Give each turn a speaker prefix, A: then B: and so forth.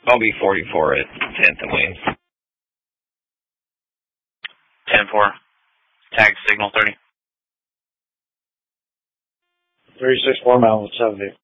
A: I'll be 44 at 10th and Wayne.
B: 10-4. Tag signal 30.
C: 36-4 mile 70.